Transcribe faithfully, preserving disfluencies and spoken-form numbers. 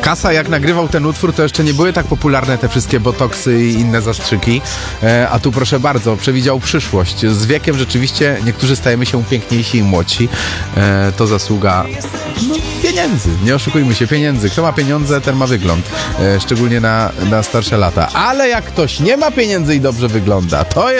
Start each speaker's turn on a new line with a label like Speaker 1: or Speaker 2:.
Speaker 1: Kasa jak nagrywał ten utwór, to jeszcze nie były tak popularne te wszystkie botoksy i inne zastrzyki, e, a tu proszę bardzo, przewidział przyszłość. Z wiekiem rzeczywiście niektórzy stajemy się piękniejsi i młodsi. E, to zasługa no, pieniędzy, nie oszukujmy się, pieniędzy. Kto ma pieniądze, ten ma wygląd, e, szczególnie na, na starsze lata. Ale jak ktoś nie ma pieniędzy i dobrze wygląda, to jest